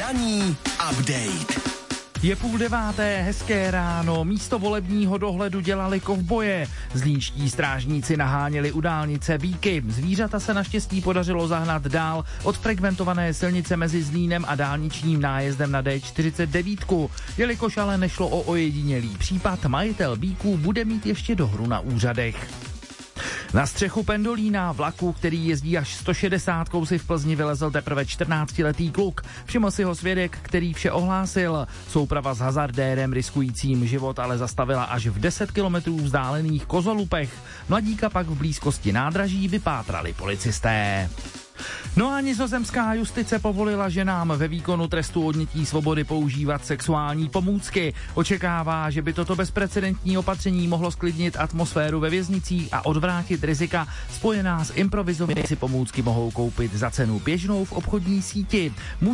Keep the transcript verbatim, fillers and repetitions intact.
Ranní update. Je půl deváté, hezké ráno, místo volebního dohledu dělali kovboje. Zlínští strážníci naháněli u dálnice býky. Zvířata se naštěstí podařilo zahnat dál od frekventované silnice mezi Zlínem a dálničním nájezdem na D čtyřicet devět. Jelikož ale nešlo o ojedinělý případ, majitel býků bude mít ještě dohru na úřadech. Na střechu pendolína vlaku, který jezdí až sto šedesát, si v Plzni vylezl teprve čtrnáctiletý kluk. Všiml si ho svědek, který vše ohlásil. Souprava s hazardérem riskujícím život ale zastavila až v deset kilometrů vzdálených Kozolupech. Mladíka pak v blízkosti nádraží vypátrali policisté. No a nizozemská justice povolila ženám ve výkonu trestu odnětí svobody používat sexuální pomůcky. Očekává, že by toto bezprecedentní opatření mohlo sklidnit atmosféru ve věznicích a odvrátit rizika spojená s improvizovanými. Si pomůcky mohou koupit za cenu běžnou v obchodní síti.